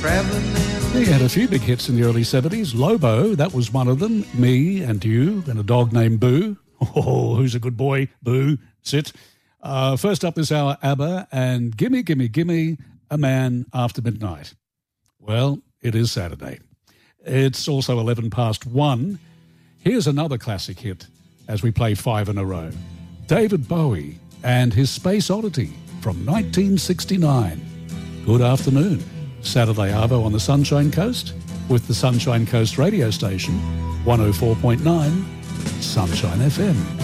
He had a few big hits in the early 70s. Lobo, that was one of them. Me and You, and a dog named Boo. Oh, who's a good boy? Boo, sit. First up this hour, ABBA and Gimme, Gimme, Gimme, A Man After Midnight. Well, it is Saturday. It's also 11 past 1. Here's another classic hit as we play 5 in a row. David Bowie and his Space Oddity from 1969. Good afternoon. Saturday Arvo on the Sunshine Coast with the Sunshine Coast radio station, 104.9 Sunshine FM.